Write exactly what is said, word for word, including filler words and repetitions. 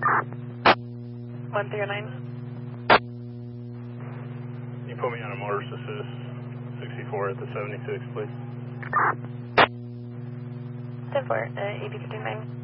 one three nine. You put me on a mortars assist, sixty-four at the seventy-six, please. ten four, uh, eighty fifty-nine.